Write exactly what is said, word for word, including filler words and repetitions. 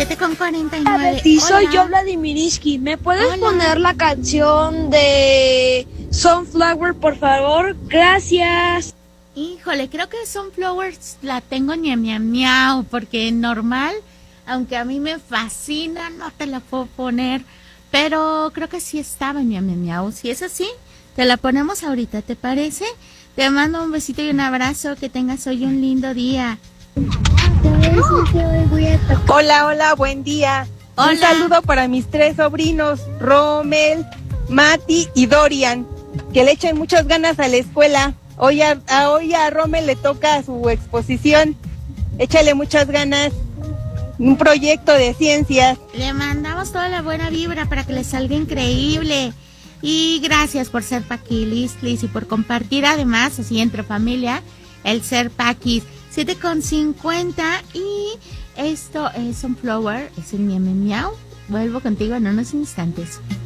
siete con cuarenta y nueve. Sí, soy Hola. yo, Vladimiriski. ¿Me puedes Hola. poner la canción de Sunflower, por favor? Gracias. Híjole, creo que Sunflowers la tengo ña, ña, miau, porque normal, aunque a mí me fascina, no te la puedo poner, pero creo que sí estaba ña, ña, miau. Si es así, te la ponemos ahorita, ¿te parece? Te mando un besito y un abrazo, que tengas hoy un lindo día. Hola, hola, buen día. Hola. Un saludo para mis tres sobrinos, Rommel, Mati y Dorian, que le echen muchas ganas a la escuela. Hoy a, a, hoy a Rommel le toca su exposición. Échale muchas ganas. Un proyecto de ciencias. Le mandamos toda la buena vibra para que le salga increíble. Y gracias por ser paquilis, y por compartir además, así entre familia, el ser paquis. siete con cincuenta y esto es Sunflower, es el miau miau. Vuelvo contigo en unos instantes.